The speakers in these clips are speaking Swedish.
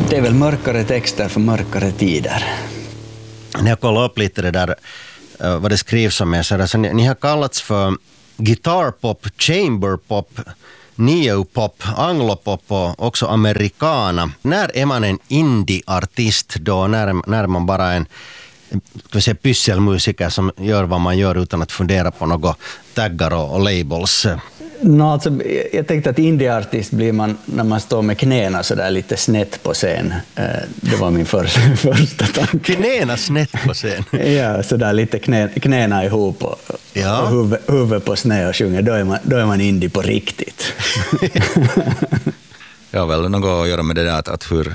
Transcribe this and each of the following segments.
Det är väl mörkare texter för mörkare tider. När jag kollade upp lite det där vad det skrivs om er, så alltså, ni har kallats för guitarpop, chamberpop, neopop, anglopop och också americana. När är man en indie-artist då? När man bara är en pysselmusiker som gör vad man gör utan att fundera på några taggar och labels? Alltså, jag tänkte att indie-artist blir man när man står med knäna så där lite snett på scen. Det var min första tanke. Knäna snett på scen? Ja, så där lite knäna ihop och huvudet på sned och sjunger. Då är man indie på riktigt. Jag har väl något att göra med det där att hur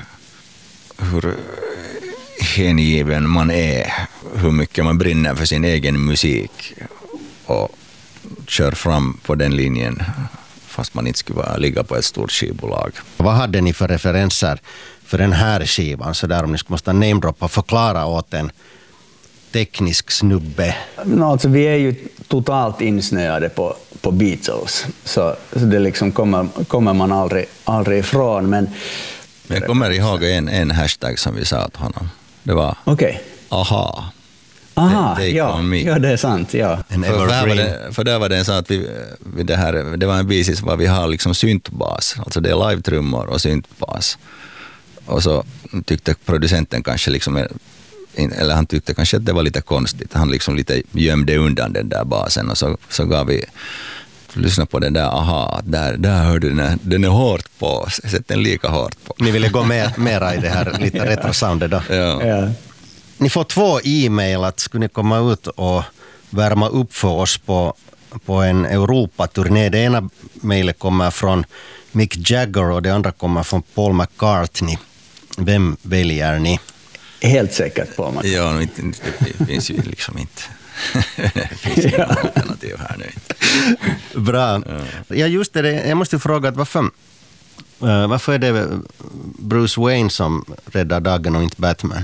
hängiven man är, hur mycket man brinner för sin egen musik och kör fram på den linjen fast man inte skulle ligga på ett stort skivbolag. Vad hade ni för referenser för den här skivan? Så där om ni måste namedroppa, förklara åt en teknisk snubbe. Alltså, vi är ju totalt insnöade på Beatles, så det liksom kommer man aldrig ifrån. Men jag kommer ihåg en hashtag som vi sa till honom. Det var aha. Aha, ja, det är sant. Ja. För där var det en sån att det var en bisis var vi har liksom syntbas, alltså det är live-trummor och syntbas. Och så tyckte producenten kanske liksom, eller han tyckte kanske att det var lite konstigt. Han liksom lite gömde undan den där basen och så gav vi lyssna på den där, aha, där hörde den är hårt på, sätt den lika hårt på. Ni ville gå mera i det här lite retro-soundet då? Ja. Ni får 2 e-mail att skulle ni komma ut och värma upp för oss på en Europaturné. Det ena mejlet kommer från Mick Jagger och det andra kommer från Paul McCartney. Vem väljer ni? Helt säkert på McCartney. Ja, det finns ju liksom inte. Det finns inga alternativ här nu. Bra. Ja, just det. Jag måste fråga att varför är det Bruce Wayne som räddar dagen och inte Batman?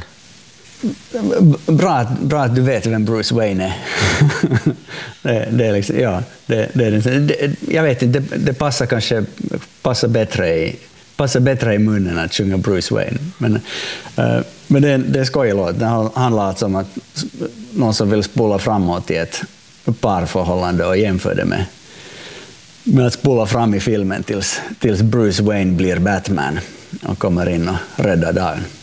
Bra att du vet vem Bruce Wayne är. Det är liksom, ja, jag vet inte, det passar bättre i munnen att sjunga Bruce Wayne. Men det är skojlåt. Det handlar om att någon som vill spola framåt i ett parförhållande och jämför det med att spola fram i filmen tills Bruce Wayne blir Batman och kommer in och räddar dagen.